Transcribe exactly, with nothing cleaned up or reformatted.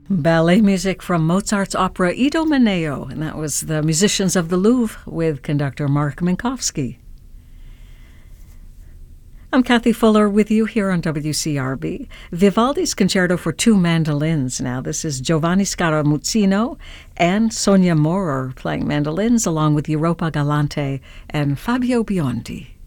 Ballet music from Mozart's opera Idomeneo, and that was the Musicians of the Louvre with conductor Mark Minkowski. I'm Kathy Fuller with you here on W C R B. Vivaldi's Concerto for Two Mandolins. Now, this is Giovanni Scaramuzzino and Sonia Maurer playing mandolins, along with Europa Galante and Fabio Biondi.